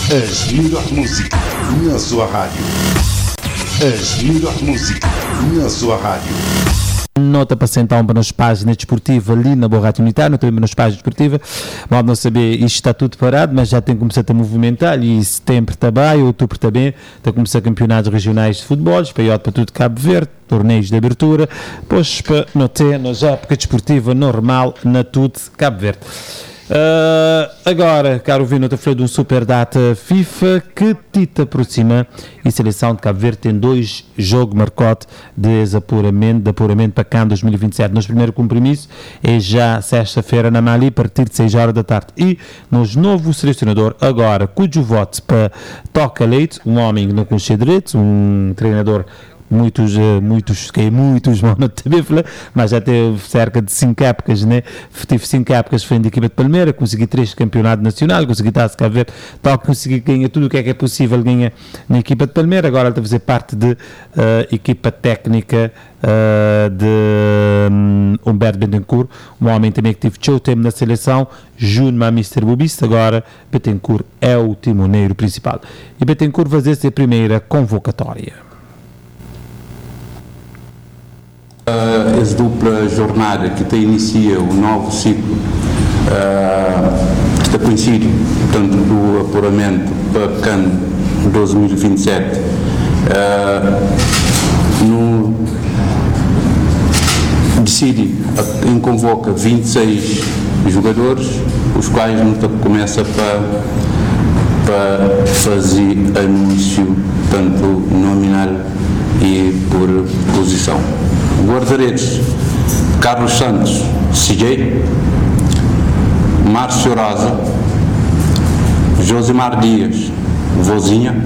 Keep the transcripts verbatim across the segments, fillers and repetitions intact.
As melhores músicas na sua rádio. As melhores músicas na sua rádio. Nota para então para nas páginas desportivas ali na Boa Rádio Unitária, também nas páginas desportivas. Mal não saber, isto está tudo parado, mas já tem começado a movimentar e setembro também, outubro também, está a começar campeonatos regionais de futebol, espalhado para tudo Cabo Verde, torneios de abertura, pois para não ter, na época desportiva normal, na tudo Cabo Verde. Uh, agora, quero ouvir outra folha de um super data FIFA que te aproxima e a seleção de Cabo Verde tem dois jogos marcados de apuramento, de apuramento para cá em dois mil e vinte e sete. Nosso primeiro compromisso é já sexta-feira na Mali a partir de seis horas da tarde e nos novo selecionador agora, cujo voto para Toca Leite, um homem que não conhecia direitos, um treinador muitos, muitos, que é muitos, não também mas já teve cerca de cinco épocas, né? Tive cinco épocas frente à equipa de Palmeira, consegui três campeonato nacional, consegui estar-se a ver, tal, consegui ganhar tudo o que é que é possível ganhar na equipa de Palmeira, agora ele está a fazer parte de uh, equipa técnica uh, de um, Humberto Bentancur, um homem também que teve seu tempo na seleção, junto a mister Bobista, agora Bentancur é o timoneiro principal. E Bentancur vai fazer a primeira convocatória. Uh, essa dupla jornada que te inicia o novo ciclo uh, está coincide, portanto, do apuramento para CAN dois mil e vinte e sete uh, no, decide em convoca vinte e seis jogadores, os quais começa para, para fazer anúncio tanto nominal e por posição. Guarda-redes, Carlos Santos, C J, Márcio Rosa, Josimar Dias, Vozinha.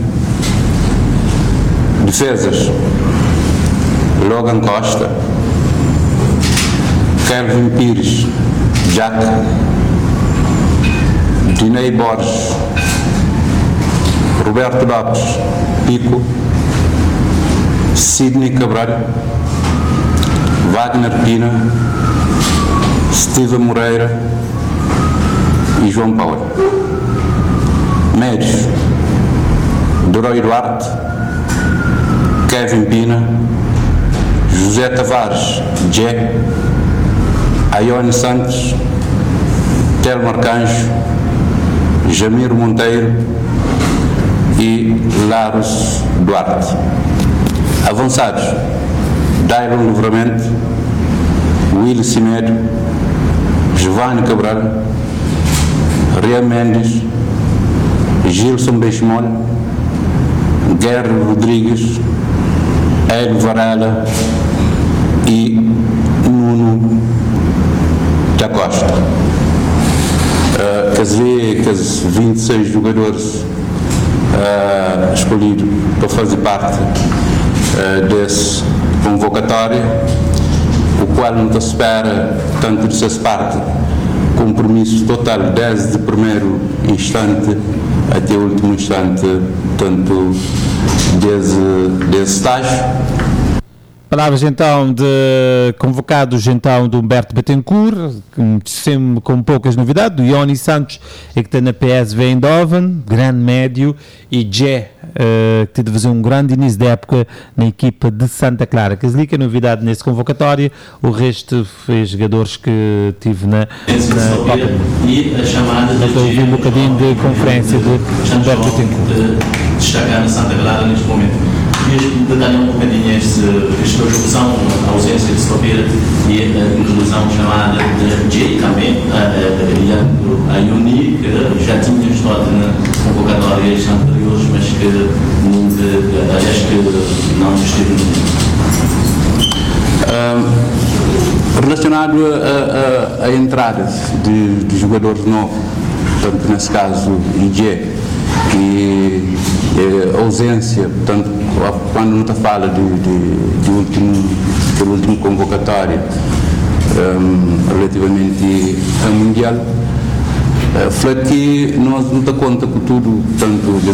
Defesas, Logan Costa, Kelvin Pires, Jack, Dinei Borges, Roberto Lopes, Pico, Sidney Cabral, Wagner Pina, Steven Moreira e João Paulo. Médios, Doroi Duarte, Kevin Pina, José Tavares, Jé, Aione Santos, Telmo Arcanjo, Jamiro Monteiro e Laros Duarte. Avançados, Dailon Livramento, Willy Cimedo, Giovanni Cabral, Ria Mendes, Gilson Beixmol, Guerra Rodrigues, Hélio Varela e Nuno da Costa. Uh, quer dizer que os vinte e seis jogadores uh, escolhidos para fazer parte uh, desse convocatória, o qual não se espera, tanto de sua parte, compromisso total desde o primeiro instante até o último instante, tanto desse, desse estágio. Palavras então de convocados então de Humberto Bentancur, sempre com poucas novidades, do Ioni Santos, que está na P S V Eindhoven, grande médio, e Jé, uh, que teve a fazer um grande início da época na equipa de Santa Clara. Que é a novidade nesse convocatório, o resto foi jogadores que tive na, na Copa. E a chamada de Estou a ouvir um bocadinho de conferência de Humberto Bentancur. Destacar na Santa Clara neste momento. Mesmo detalhar um bocadinho esta expulsão, a ausência de Sobeira e a inclusão chamada de J também, Leandro Ayuni, que já tinha estado na convocatórias anteriores, mas que nunca, aliás, que não esteve um, relacionado a, a, a entrada de, de jogadores novos, portanto, nesse caso, I J, que a ausência, portanto, quando não se fala de, de, de último, do último convocatório um, relativamente ao Mundial, uh, foi que nós não dá conta com tudo, tanto